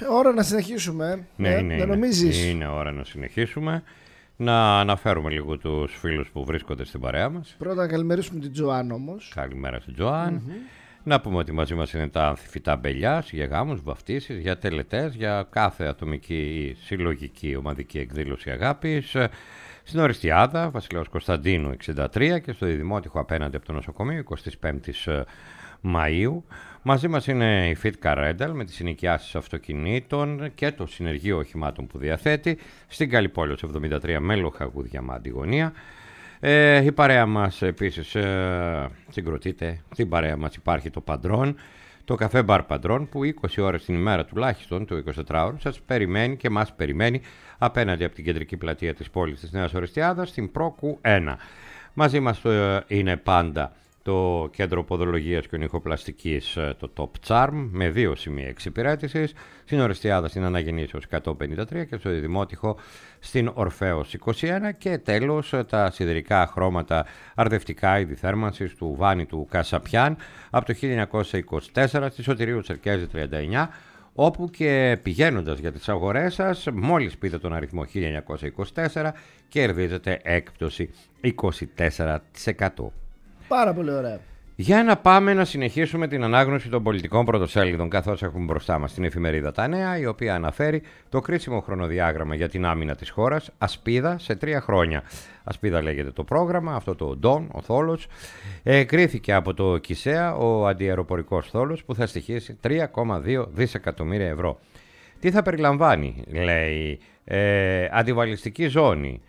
ώρα να συνεχίσουμε. Ναι, νομίζεις? Είναι ώρα να συνεχίσουμε. Να αναφέρουμε λίγο τους φίλους που βρίσκονται στην παρέα μας. Πρώτα να καλημερίσουμε την Τζοάν όμως. Καλημέρα στην Τζοάν. Να πούμε ότι μαζί μας είναι τα αμφιφυτά μπελιά για γάμους, βαφτίσεις, για τελετές, για κάθε ατομική ή συλλογική ομαδική εκδήλωση αγάπης. Στην Οριστιάδα, Βασιλέως Κωνσταντίνου 63 και στο Διδημότυχο απέναντι από το νοσοκομείο 25 Μαΐου. Μαζί μας είναι η Fit Car Rental με τις συνοικιάσεις αυτοκινήτων και το συνεργείο οχημάτων που διαθέτει στην Καλυπόλεως 73 με Λοχαγού Διαμάντη γωνία. Η παρέα μας επίσης συγκροτείται, στην παρέα μας υπάρχει το Παντρόν, το καφέ μπαρ Παντρόν που 20 ώρες την ημέρα τουλάχιστον, το 24ωρο, σας περιμένει και μας περιμένει απέναντι από την κεντρική πλατεία της πόλης της Νέας Οριστιάδας στην Πρόκου 1. Μαζί μας είναι πάντα το κέντρο ποδολογίας και ονυχοπλαστικής, το Top Charm, με 2 σημεία εξυπηρέτησης, στην Οριστιάδα στην Αναγεννήσεως 153 και στο Διδημότυχο στην Ορφέως 21 και τέλος τα σιδηρικά χρώματα αρδευτικά ειδηθέρμανσης του Βάνη του Κασαπιάν από το 1924 στη Σωτηρίου Τσερκέζη 39, όπου και πηγαίνοντας για τις αγορές σας, μόλις πείτε τον αριθμό 1924 κερδίζετε έκπτωση 24%. Πάρα πολύ ωραία. Για να πάμε να συνεχίσουμε την ανάγνωση των πολιτικών πρωτοσέλιδων, καθώς έχουμε μπροστά μας την εφημερίδα Τα Νέα, η οποία αναφέρει το κρίσιμο χρονοδιάγραμμα για την άμυνα της χώρας, ασπίδα σε 3 χρόνια. Ασπίδα λέγεται το πρόγραμμα, αυτό το Ντόν, ο θόλος. Κρίθηκε από το ΚΙΣΕΑ ο αντιαεροπορικός θόλος που θα στοιχήσει 3,2 δισεκατομμύρια ευρώ. Τι θα περιλαμβάνει, λέει, αντιβαλιστική ζώνη.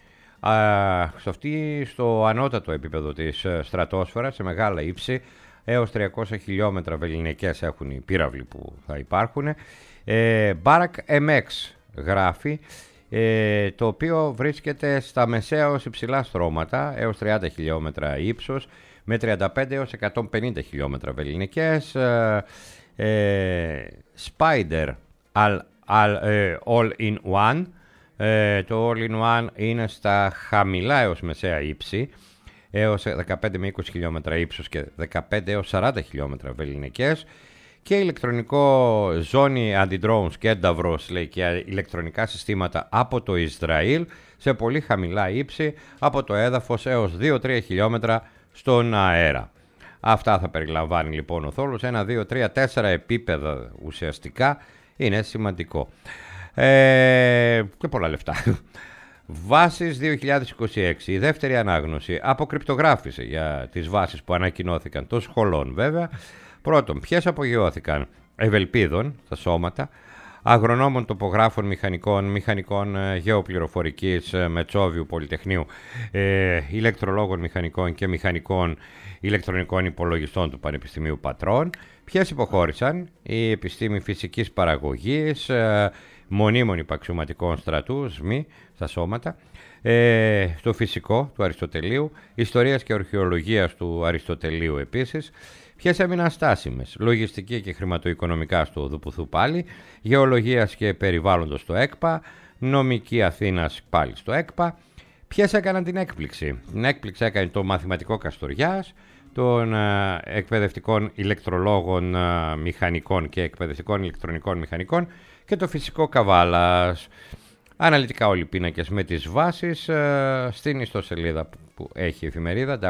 Στο ανώτατο επίπεδο της στρατόσφαιρας, σε μεγάλα ύψη, έως 300 χιλιόμετρα βεληνικές έχουν οι πύραυλοι που θα υπάρχουν. Μπάρακ MX γράφει, το οποίο βρίσκεται στα μεσαία ως υψηλά στρώματα, έως 30 χιλιόμετρα ύψος, με 35 έως 150 χιλιόμετρα βεληνικές. Spider All in One. Το All-in-One είναι στα χαμηλά έως μεσαία ύψη, έως 15 με 20 χιλιόμετρα ύψος και 15 έως 40 χιλιόμετρα βεληνικές, και ηλεκτρονικό ζώνη αντι-drones και ένταυρος, λέει, και ηλεκτρονικά συστήματα από το Ισραήλ σε πολύ χαμηλά ύψη, από το έδαφος έως 2-3 χιλιόμετρα στον αέρα. Αυτά θα περιλαμβάνει λοιπόν ο θόλος, 1, 2, 3, 4 επίπεδα ουσιαστικά, είναι σημαντικό. Και πολλά λεφτά. Βάσεις 2026, η δεύτερη ανάγνωση, αποκρυπτογράφηση για τις βάσεις που ανακοινώθηκαν των σχολών βέβαια. Πρώτον, ποιες απογειώθηκαν? Ευελπίδων, τα σώματα, αγρονόμων, τοπογράφων, μηχανικών γεωπληροφορικής Μετσόβιου Πολυτεχνείου, ηλεκτρολόγων μηχανικών και μηχανικών ηλεκτρονικών υπολογιστών του Πανεπιστημίου Πατρών. Ποιες υποχώρησαν? Η επιστήμη φυσικής παραγωγής, μονίμων υπαξιωματικών στρατού, ΣΜΗ, στα σώματα, το φυσικό του Αριστοτελείου, ιστορίας και αρχαιολογίας του Αριστοτελείου επίσης. Ποιες έμειναν στάσιμες? Λογιστική και χρηματοοικονομικά στο Δουποθού πάλι, γεωλογίας και περιβάλλοντος στο ΕΚΠΑ, νομική Αθήνας πάλι στο ΕΚΠΑ. Ποιες έκαναν την έκπληξη? Την έκπληξη έκανε το μαθηματικό Καστοριάς, των εκπαιδευτικών ηλεκτρολόγων μηχανικών και εκπαιδευτικών ηλεκτρονικών μηχανικών και το φυσικό Καβάλας. Αναλυτικά όλοι οι πίνακες με τις βάσεις στην ιστοσελίδα που έχει η εφημερίδα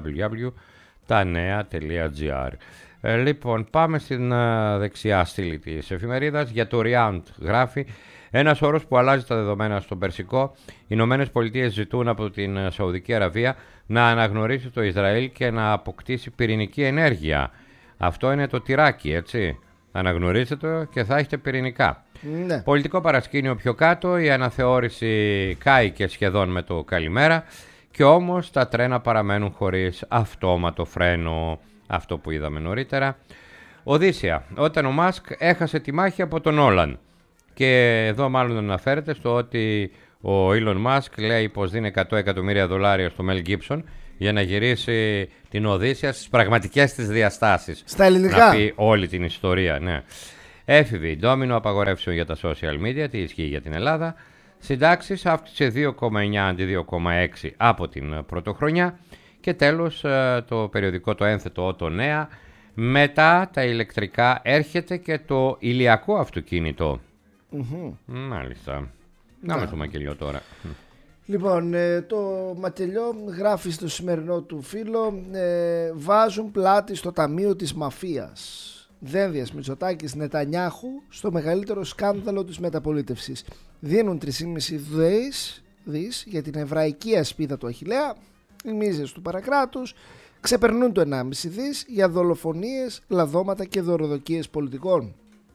www.tanea.gr. Λοιπόν, πάμε στην δεξιά στήλη της εφημερίδας. Για το Ριάντ γράφει, ένας όρος που αλλάζει τα δεδομένα στον Περσικό. Οι Ηνωμένες Πολιτείες ζητούν από την Σαουδική Αραβία να αναγνωρίσει το Ισραήλ και να αποκτήσει πυρηνική ενέργεια. Αυτό είναι το τυράκι, έτσι. Αναγνωρίστε το και θα έχετε πυρηνικά. Ναι. Πολιτικό παρασκήνιο πιο κάτω, η αναθεώρηση κάηκε σχεδόν με το καλημέρα, και όμως τα τρένα παραμένουν χωρίς αυτόματο φρένο. Αυτό που είδαμε νωρίτερα. Οδύσσια, όταν ο Μάσκ έχασε τη μάχη από τον Όλαν. Και εδώ μάλλον αναφέρεται στο ότι ο Elon Musk λέει πως δίνει $100 εκατομμύρια στο Mel Gibson για να γυρίσει την Οδύσσια στις πραγματικές της διαστάσεις. Στα ελληνικά. Να πει όλη την ιστορία, ναι. Έφηβη, ντόμινο απαγορεύσεων για τα social media, τι ισχύει για την Ελλάδα. Συντάξεις αύξησε 2,9 αντί 2,6 από την πρωτοχρονιά. Και τέλος το περιοδικό το ένθετο το Νέα. Μετά τα ηλεκτρικά έρχεται και το ηλιακό αυτοκίνητο. Μάλιστα. Να με το μακελιό τώρα. Λοιπόν, το μακελιό γράφει στο σημερινό του φίλο, βάζουν πλάτη στο ταμείο της μαφίας. Δένδιας, Μητσοτάκης, Νετανιάχου στο μεγαλύτερο σκάνδαλο της μεταπολίτευσης. Δίνουν 3,5 δις για την εβραϊκή ασπίδα του Αχιλλέα, οι μίζες του παρακράτους, ξεπερνούν το 1,5 δις για δολοφονίες, λαδώματα και δωροδοκίες πολιτικών.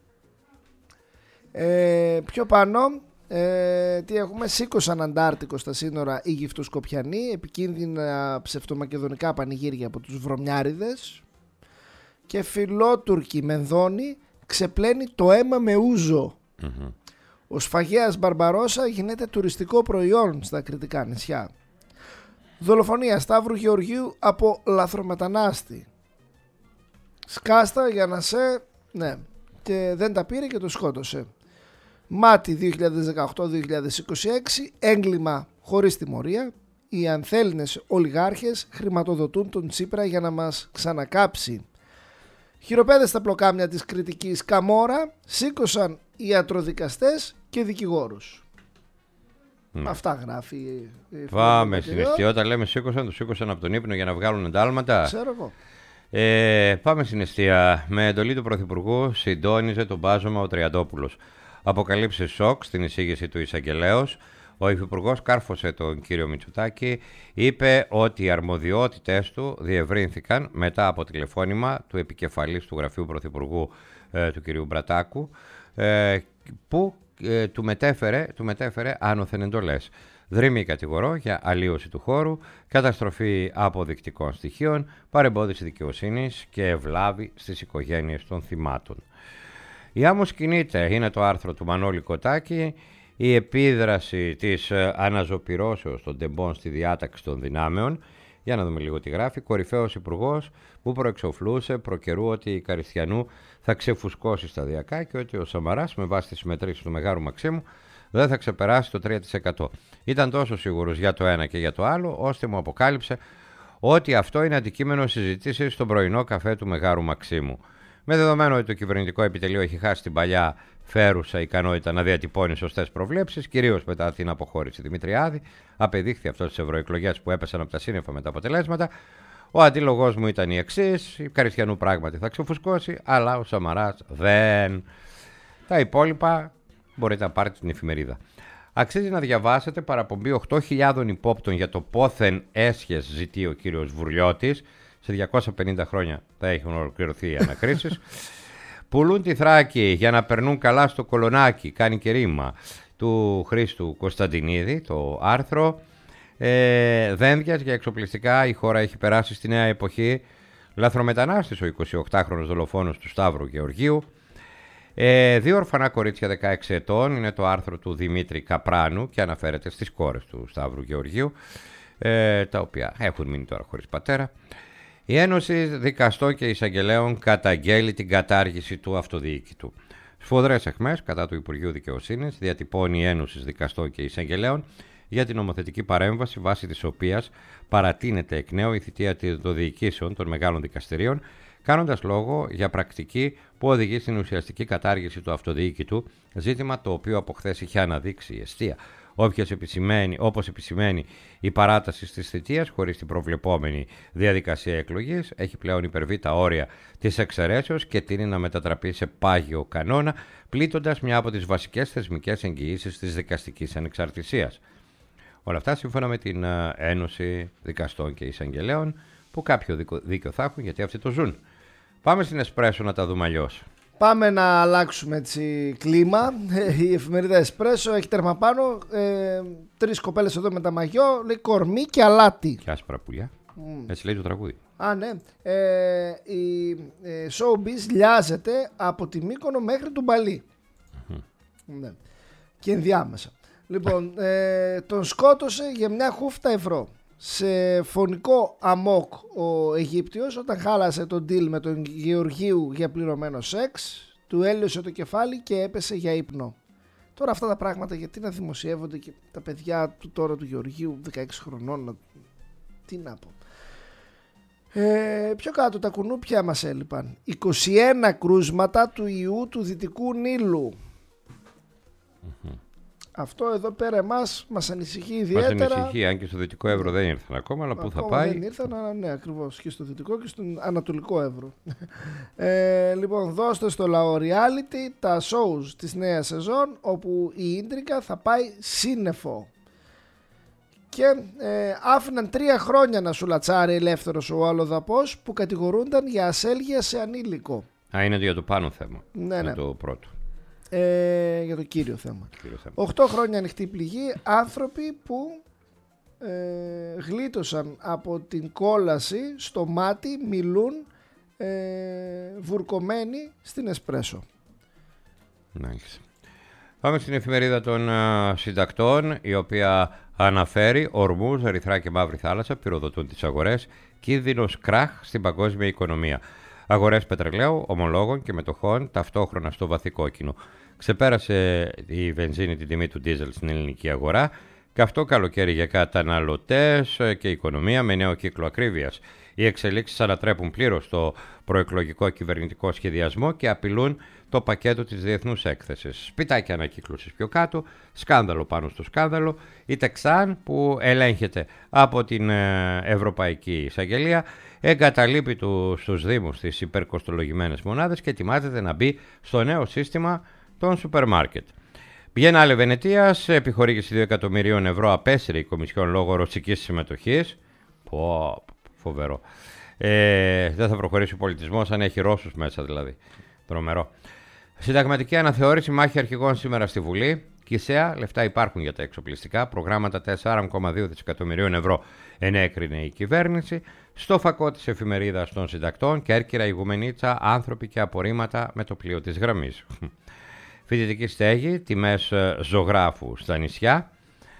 Πιο πάνω, τι έχουμε, σήκωσαν Αντάρτικο στα σύνορα οι Αιγυπτοσκοπιανοί, επικίνδυνα ψευτομακεδονικά πανηγύρια από τους βρωμιάριδες. Και φιλότουρκη Μενδώνη ξεπλένει το αίμα με ούζο. Ο σφαγέας Μπαρμπαρόσα γίνεται τουριστικό προϊόν στα κρητικά νησιά. Δολοφονία Σταύρου Γεωργίου από λαθρομετανάστη. Σκάστα για να σε... Ναι, και δεν τα πήρε και το σκότωσε. Μάτι 2018-2026, έγκλημα χωρίς τιμωρία. Οι ανθέληνες ολιγάρχες χρηματοδοτούν τον Τσίπρα για να μας ξανακάψει. Χειροπέδες στα πλοκάμια της Κρητικής Καμόρα σήκωσαν ιατροδικαστές και δικηγόρους. Αυτά γράφει. Πάμε στην αιστεία. Όταν λέμε σήκωσαν, τους σήκωσαν από τον ύπνο για να βγάλουν εντάλματα. Ξέρω εγώ. Πάμε στην αιστεία. Με εντολή του Πρωθυπουργού συντόνιζε τον μπάζωμα ο Τριαντόπουλος. Αποκαλύψεις σοκ στην εισήγηση του εισαγγελέως. Ο Υφυπουργός κάρφωσε τον κύριο Μητσοτάκη, είπε ότι οι αρμοδιότητες του διευρύνθηκαν μετά από τηλεφώνημα του επικεφαλής του Γραφείου Πρωθυπουργού του κυρίου Μπρατάκου, που του μετέφερε άνωθεν εντολές. Δρύμη κατηγορώ για αλλίωση του χώρου, καταστροφή αποδεικτικών στοιχείων, παρεμπόδιση δικαιοσύνης και ευλάβη στις οικογένειες των θυμάτων. Η άμμος κινείται, είναι το άρθρο του Μανώλη Κοτάκη. Η επίδραση της αναζωπυρώσεως των τεμπών στη διάταξη των δυνάμεων. Για να δούμε λίγο τι γράφει. Κορυφαίος υπουργός που προεξοφλούσε προκαιρού ότι η Καριστιανού θα ξεφουσκώσει σταδιακά και ότι ο Σαμαράς με βάση τις συμμετρήσεις του Μεγάρου Μαξίμου δεν θα ξεπεράσει το 3%. Ήταν τόσο σίγουρος για το ένα και για το άλλο, ώστε μου αποκάλυψε ότι αυτό είναι αντικείμενο συζήτησης στον πρωινό καφέ του Μεγάρου Μαξίμου. Με δεδομένο ότι το κυβερνητικό επιτελείο έχει χάσει την παλιά φέρουσα ικανότητα να διατυπώνει σωστές προβλέψεις, κυρίως μετά την αποχώρηση Δημητριάδη, απεδείχθη αυτό στις ευρωεκλογές που έπεσαν από τα σύννεφα με τα αποτελέσματα. Ο αντίλογος μου ήταν η εξής: η Καριστιανού πράγματι θα ξεφουσκώσει, αλλά ο Σαμαράς δεν. Τα υπόλοιπα μπορείτε να πάρετε την εφημερίδα. Αξίζει να διαβάσετε παραπομπή 8.000 υπόπτων για το πόθεν έσχες, ζητεί ο κύριος Βουρλιώτης. Σε 250 χρόνια θα έχουν ολοκληρωθεί οι ανακρίσεις. Πουλούν τη Θράκη για να περνούν καλά στο κολονάκι. Κάνει και ρήμα, του Χρήστου Κωνσταντινίδη το άρθρο. Δένδιας για εξοπλιστικά. Η χώρα έχει περάσει στη νέα εποχή. Λαθρομετανάστης ο 28χρονος δολοφόνος του Σταύρου Γεωργίου. 2 ορφανά κορίτσια 16 ετών. Είναι το άρθρο του Δημήτρη Καπράνου και αναφέρεται στις κόρες του Σταύρου Γεωργίου, τα οποία έχουν μείνει τώρα χωρίς πατέρα. Η Ένωση Δικαστών και Εισαγγελέων καταγγέλει την κατάργηση του αυτοδιοίκητου. Σφοδρές αιχμές κατά του Υπουργείου Δικαιοσύνης διατυπώνει η Ένωση Δικαστών και Εισαγγελέων για την νομοθετική παρέμβαση βάσει της οποίας παρατείνεται εκ νέου η θητεία των διοικήσεων των μεγάλων δικαστηρίων, κάνοντας λόγο για πρακτική που οδηγεί στην ουσιαστική κατάργηση του αυτοδιοίκητου, ζήτημα το οποίο από χθες είχε αναδείξει η εστία. Όπως επισημαίνει η παράταση της θητείας χωρίς την προβλεπόμενη διαδικασία εκλογής, έχει πλέον υπερβεί τα όρια της εξαιρέσεως και τείνει να μετατραπεί σε πάγιο κανόνα, πλήττοντας μια από τις βασικές θεσμικές εγγυήσεις της δικαστικής ανεξαρτησίας. Όλα αυτά σύμφωνα με την Ένωση Δικαστών και Εισαγγελέων, που κάποιο δίκιο θα έχουν γιατί αυτοί το ζουν. Πάμε στην Εσπρέσο να τα δούμε αλλιώς. Πάμε να αλλάξουμε έτσι κλίμα. Η εφημερίδα Εσπρέσο έχει τέρμα πάνω. 3 κοπέλες εδώ με τα μαγιό. Λέει κορμί και αλάτι. Και άσπρα πουλιά. Έτσι λέει το τραγούδι. Α, ναι. Η Showbiz λιάζεται από τη Μύκονο μέχρι του Μπαλί. Ναι. Και ενδιάμεσα. Λοιπόν, τον σκότωσε για μια χούφτα ευρώ. Σε φωνικό αμόκ ο Αιγύπτιος όταν χάλασε τον deal με τον Γεωργίου για πληρωμένο σεξ, του έλειωσε το κεφάλι και έπεσε για ύπνο. Τώρα αυτά τα πράγματα γιατί να δημοσιεύονται και τα παιδιά του τώρα του Γεωργίου 16 χρονών, τι να πω. Πιο κάτω τα κουνούπια μας έλειπαν. 21 κρούσματα του ιού του Δυτικού Νείλου. Αυτό εδώ πέρα εμάς μας ανησυχεί ιδιαίτερα. Μας ανησυχεί, αν και στο Δυτικό Εύρο δεν ήρθαν ακόμα, αλλά πού θα πάει. Δεν ήρθαν, αλλά ναι, ακριβώς. Και στο Δυτικό και στον Ανατολικό Εύρο. Λοιπόν, δώστε στο λαό reality τα shows της νέας σεζόν, όπου η ίντρικα θα πάει σύννεφο. Και άφηναν 3 χρόνια να σου λατσάρει ελεύθερος ο αλλοδαπός που κατηγορούνταν για ασέλγεια σε ανήλικο. Είναι για το πάνω θέμα. Ναι. Το πρώτο. Για το κύριο θέμα. 8 χρόνια ανοιχτή πληγή. Άνθρωποι που γλίτωσαν από την κόλαση στο μάτι, μιλούν βουρκωμένοι στην εσπρέσο. Μάλιστα. Πάμε στην εφημερίδα των συντακτών, η οποία αναφέρει ορμούς, ερυθρά και μαύρη θάλασσα πυροδοτούν τις αγορές, κίνδυνος κράχ στην παγκόσμια οικονομία. Αγορές πετρελαίου, ομολόγων και μετοχών ταυτόχρονα στο βαθύ κόκκινο. Ξεπέρασε η βενζίνη την τιμή του ντίζελ στην ελληνική αγορά, και αυτό καλοκαίρι για καταναλωτές και οικονομία με νέο κύκλο ακρίβειας. Οι εξελίξεις ανατρέπουν πλήρως το προεκλογικό κυβερνητικό σχεδιασμό και απειλούν το πακέτο της διεθνούς έκθεσης. Σπιτάκια ανακύκλωσης πιο κάτω, σκάνδαλο πάνω στο σκάνδαλο. Η Τεξάν, που ελέγχεται από την Ευρωπαϊκή Εισαγγελία, εγκαταλείπει στους Δήμους τις υπερκοστολογημένες μονάδες και ετοιμάζεται να μπει στο νέο σύστημα των σούπερ μάρκετ. Biennale Βενετίας, επιχορήγηση 2 εκατομμυρίων ευρώ απέσυρε η Κομισιόν λόγω ρωσικής συμμετοχής. Φοβερό. Δεν θα προχωρήσει ο πολιτισμός αν έχει Ρώσους μέσα, δηλαδή. Τρομερό. Συνταγματική αναθεώρηση, μάχη αρχηγών σήμερα στη Βουλή. Κισέα, λεφτά υπάρχουν για τα εξοπλιστικά. Προγράμματα 4,2 δισεκατομμυρίων ευρώ ενέκρινε η κυβέρνηση. Στο φακό της εφημερίδας των συντακτών, Κέρκυρα, Ιγουμενίτσα, άνθρωποι και απορρίμματα με το πλοίο της γραμμής. Φοιτητική στέγη, τιμές ζωγράφου στα νησιά.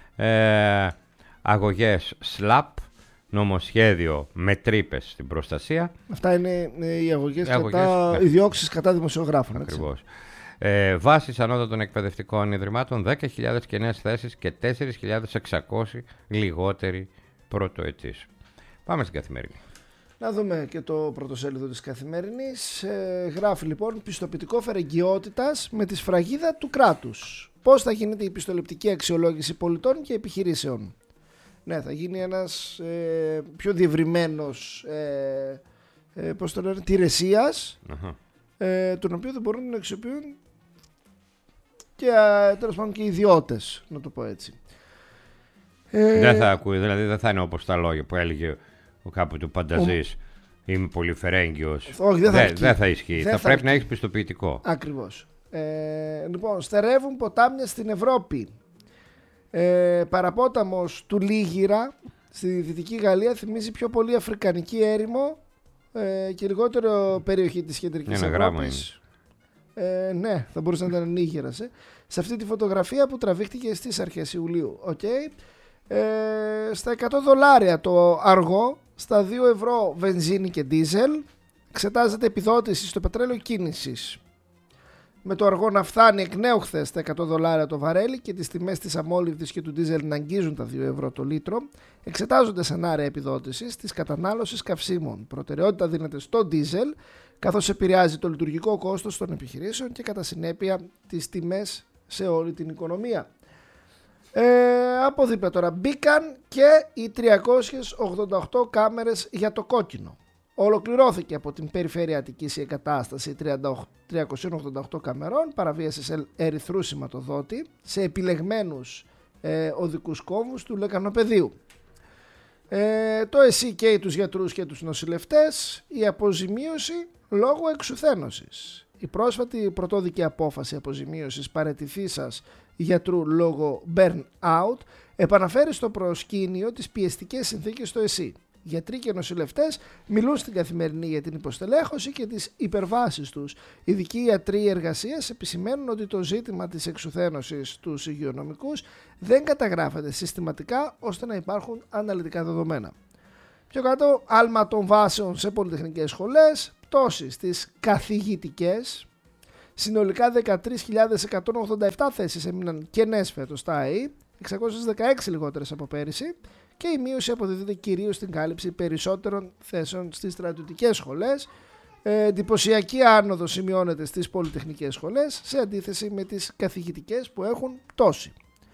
Αγωγές ΣΛΑΠ. Νομοσχέδιο με τρύπες στην προστασία. Αυτά είναι οι αγωγές κατά, οι διώξεις κατά δημοσιογράφων. Ακριβώς. Βάσεις ανώτατων εκπαιδευτικών ιδρυμάτων, 10.000 κενές θέσεις και 4.600 λιγότεροι πρωτοετής. Πάμε στην Καθημερινή. Να δούμε και το πρωτοσέλιδο της Καθημερινής. Γράφει λοιπόν πιστοποιητικό φερεγγιότητας με τη σφραγίδα του κράτους. Πώς θα γίνεται η πιστοληπτική αξιολόγηση πολιτών και επιχειρήσεων. Ναι, θα γίνει ένας πιο διευρυμένος πώς το λένε, τηρεσίας, τον οποίο δεν μπορούν να αξιοποιούν και τέλος πάντων και οι ιδιώτες, να το πω έτσι. Δεν θα ακούει, δηλαδή δεν θα είναι όπως τα λόγια που έλεγε ο κάπου του Πανταζής. Είμαι πολύ φερέγγιος. Όχι, δεν θα ισχύει. Θα πρέπει να έχεις πιστοποιητικό. Ακριβώς. Λοιπόν, στερεύουν ποτάμια στην Ευρώπη. Παραπόταμος του Λίγυρα στη Δυτική Γαλλία θυμίζει πιο πολύ αφρικανική έρημο και λιγότερο περιοχή της Κεντρικής Ευρώπης. Ναι, θα μπορούσε να ήταν Νίγηρας. Σε αυτή τη φωτογραφία που τραβήχτηκε στις αρχές Ιουλίου. Στα $100 το αργό, στα 2 ευρώ βενζίνη και ντίζελ. Εξετάζεται επιδότηση στο πετρέλαιο κίνησης. Με το αργό να φτάνει εκ νέου χθες τα $100 το βαρέλι και τις τιμές της αμόλυβδης και του ντίζελ να αγγίζουν τα 2 ευρώ το λίτρο, εξετάζονται σενάρια επιδότησης της κατανάλωσης καυσίμων. Προτεραιότητα δίνεται στο ντίζελ, καθώς επηρεάζει το λειτουργικό κόστος των επιχειρήσεων και κατά συνέπεια τις τιμές σε όλη την οικονομία. Από δίπλα τώρα μπήκαν και οι 388 κάμερες για το κόκκινο. Ολοκληρώθηκε από την Περιφέρεια Αττικής η εγκατάσταση 388 καμερών παραβίασης ερυθρού σηματοδότη σε επιλεγμένους οδικούς κόμβους του Λεκανοπεδίου. Το ΕΣΥ καίει τους γιατρούς και τους νοσηλευτές, η αποζημίωση λόγω εξουθένωσης. Η πρόσφατη πρωτόδικη απόφαση αποζημίωσης παραιτηθήσας γιατρού λόγω burn-out επαναφέρει στο προσκήνιο τις πιεστικές συνθήκες στο ΕΣΥ. Γιατροί και νοσηλευτές μιλούν στην Καθημερινή για την υποστελέχωση και τις υπερβάσεις τους. Ειδικοί ιατροί εργασίας επισημαίνουν ότι το ζήτημα της εξουθένωσης τους υγειονομικούς δεν καταγράφεται συστηματικά ώστε να υπάρχουν αναλυτικά δεδομένα. Πιο κάτω, άλμα των βάσεων σε πολυτεχνικές σχολές, πτώση στις καθηγητικές. Συνολικά 13.187 θέσεις έμειναν κενές φέτος στα ΑΕΗ, 616 λιγότερες από πέρυσι. Και η μείωση αποδίδεται κυρίως στην κάλυψη περισσότερων θέσεων στις στρατιωτικές σχολές. Εντυπωσιακή άνοδο σημειώνεται στις πολυτεχνικές σχολές σε αντίθεση με τις καθηγητικές που έχουν πτώση.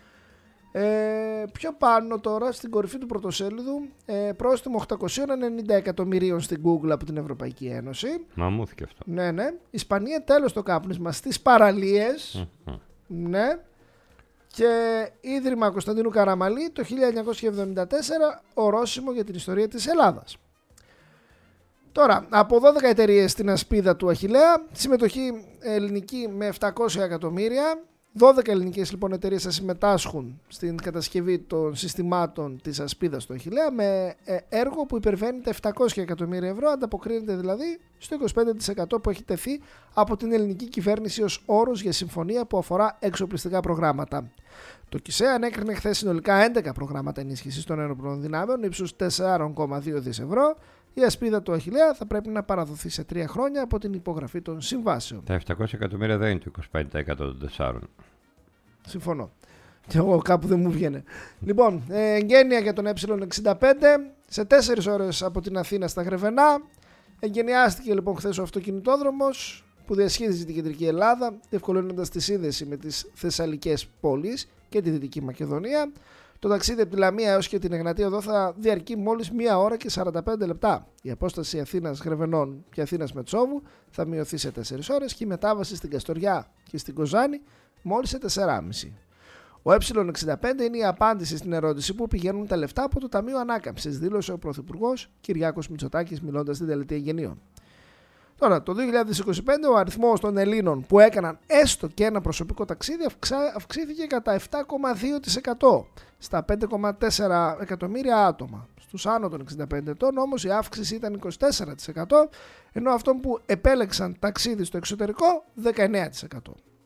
Πιο πάνω τώρα στην κορυφή του πρωτοσέλιδου, πρόστιμο 890 εκατομμυρίων στην Google από την Ευρωπαϊκή Ένωση. Μαμούθηκε αυτό. Ναι. Ισπανία, τέλος το κάπνισμα στις παραλίες. Ναι. Και Ίδρυμα Κωνσταντίνου Καραμαλή το 1974, ορόσημο για την ιστορία της Ελλάδας. Τώρα, από 12 εταιρείες στην ασπίδα του Αχιλλέα, συμμετοχή ελληνική με 700 εκατομμύρια. 12 ελληνικές λοιπόν εταιρείες θα συμμετάσχουν στην κατασκευή των συστημάτων της ασπίδας του Αχιλλέα με έργο που υπερβαίνει τα 700 εκατομμύρια ευρώ, ανταποκρίνεται δηλαδή στο 25% που έχει τεθεί από την ελληνική κυβέρνηση ως όρος για συμφωνία που αφορά εξοπλιστικά προγράμματα. Το ΚΙΣΕ ανέκρινε χθες συνολικά 11 προγράμματα ενίσχυσης των ενόπλων δυνάμεων ύψους 4,2 δις ευρώ. Η ασπίδα του Αχιλλέα θα πρέπει να παραδοθεί σε 3 χρόνια από την υπογραφή των συμβάσεων. Τα 700 εκατομμύρια δεν είναι το 25% των 4. Συμφωνώ. Και εγώ κάπου δεν μου βγαίνει. Λοιπόν, εγγένεια για τον Ε65 σε 4 ώρες από την Αθήνα στα Γρεβενά. Εγκαινιάστηκε λοιπόν χθες ο αυτοκινητόδρομος που διασχίζει την κεντρική Ελλάδα, διευκολύνοντας τη σύνδεση με τις θεσσαλικές πόλεις και τη Δυτική Μακεδονία. Το ταξίδι από τη Λαμία έως και την Εγνατία Οδό θα διαρκεί μόλις 1 ώρα και 45 λεπτά. Η απόσταση Αθήνας Γρεβενών και Αθήνας Μετσόβου θα μειωθεί σε 4 ώρες και η μετάβαση στην Καστοριά και στην Κοζάνη μόλις σε 4,5. Ο Ε65 είναι η απάντηση στην ερώτηση που πηγαίνουν τα λεφτά από το Ταμείο Ανάκαμψης, δήλωσε ο Πρωθυπουργός Κυριάκος Μητσοτάκης μιλώντας στην τελετή Εγγενείων. Τώρα, το 2025 ο αριθμός των Ελλήνων που έκαναν έστω και ένα προσωπικό ταξίδι αυξήθηκε κατά 7,2% στα 5,4 εκατομμύρια άτομα. Στους άνω των 65 ετών όμως η αύξηση ήταν 24%, ενώ αυτών που επέλεξαν ταξίδι στο εξωτερικό 19%.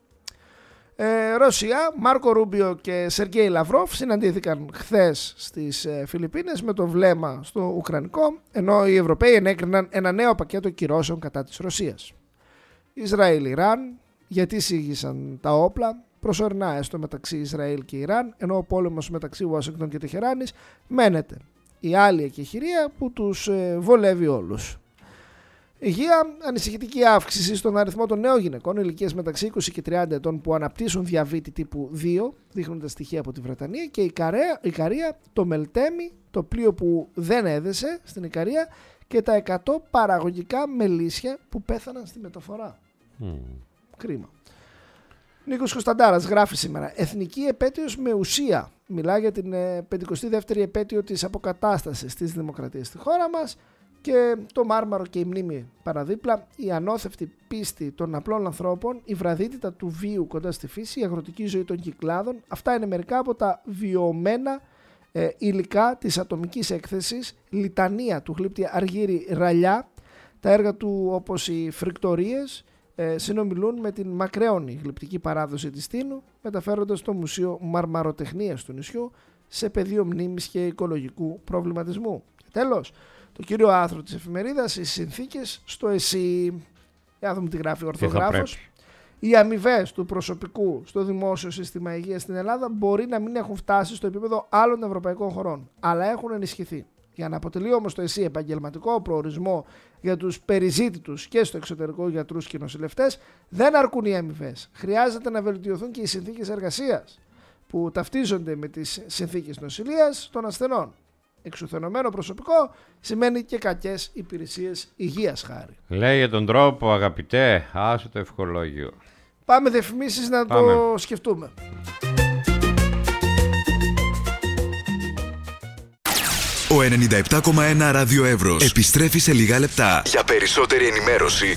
Ρωσία, Μάρκο Ρούμπιο και Σεργέη Λαυρόφ συναντήθηκαν χθες στις Φιλιππίνες με το βλέμμα στο Ουκρανικό, ενώ οι Ευρωπαίοι ενέκριναν ένα νέο πακέτο κυρώσεων κατά της Ρωσίας. Ισραήλ-Ιράν, γιατί σήγησαν τα όπλα, προσωρινά έστω μεταξύ Ισραήλ και Ιράν, ενώ ο πόλεμος μεταξύ Ουάσιγκτον και Τεχεράνης μένεται. Η άλλη εκεχηρία που τους βολεύει όλους. Υγεία, ανησυχητική αύξηση στον αριθμό των νέων γυναικών ηλικίας μεταξύ 20 και 30 ετών που αναπτύσσουν διαβήτη τύπου 2, δείχνουν τα στοιχεία από τη Βρετανία, και η Ικαρία, το Μελτέμι, το πλοίο που δεν έδεσε στην Ικαρία, και τα 100 παραγωγικά μελίσια που πέθαναν στη μεταφορά. Κρίμα. Νίκος Κωνσταντάρας γράφει σήμερα: Εθνική επέτειος με ουσία. Μιλά για την 52η επέτειο της αποκατάστασης της δημοκρατίας στη χώρα μας. Και το Μάρμαρο και η μνήμη παραδίπλα, η ανώθευτη πίστη των απλών ανθρώπων, η βραδύτητα του βίου κοντά στη φύση, η αγροτική ζωή των κυκλάδων. Αυτά είναι μερικά από τα βιωμένα υλικά της ατομικής έκθεσης, λιτανία του γλύπτη Αργύρη Ραλιά. Τα έργα του, όπως οι φρικτορίες, συνομιλούν με την μακραίωνη γλυπτική παράδοση της Τίνου, μεταφέροντας το Μουσείο Μαρμαροτεχνίας του νησιού σε πεδίο μνήμης και οικολογικού προβληματισμού. Και τέλος, το κύριο άρθρο της εφημερίδας, οι συνθήκες στο ΕΣΥ. Για να δούμε τι γράφει ο ορθογράφος. Οι αμοιβές του προσωπικού στο δημόσιο σύστημα υγείας στην Ελλάδα μπορεί να μην έχουν φτάσει στο επίπεδο άλλων ευρωπαϊκών χωρών, αλλά έχουν ενισχυθεί. Για να αποτελεί όμως το ΕΣΥ επαγγελματικό προορισμό για τους περιζήτητους και στο εξωτερικό γιατρούς και νοσηλευτές, δεν αρκούν οι αμοιβές. Χρειάζεται να βελτιωθούν και οι συνθήκες εργασίας που ταυτίζονται με τις συνθήκες νοσηλείας των ασθενών. Εξουθενωμένο προσωπικό σημαίνει και κακές υπηρεσίες υγείας, χάρη. Λέει για τον τρόπο, αγαπητέ, άσε το ευχολόγιο. Πάμε διαφημίσεις να το σκεφτούμε. Ο 97,1 Ράδιο Εύρος επιστρέφει σε λίγα λεπτά. Για περισσότερη ενημέρωση,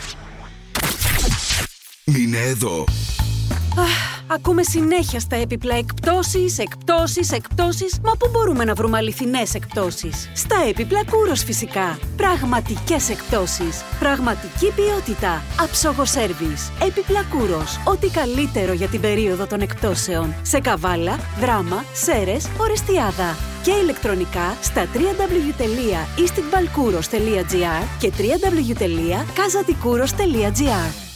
μείνε εδώ. Ακούμε συνέχεια στα έπιπλα εκπτώσεις. Μα πού μπορούμε να βρούμε αληθινές εκπτώσεις? Στα έπιπλα Κούρος φυσικά. Πραγματικές εκπτώσεις. Πραγματική ποιότητα. Άψογο σέρβις. Έπιπλα Κούρος. Ό,τι καλύτερο για την περίοδο των εκπτώσεων. Σε Καβάλα, Δράμα, Σέρες, Ορεστιάδα. Και ηλεκτρονικά στα www.istitbalkouros.gr και www.kazatikuros.gr.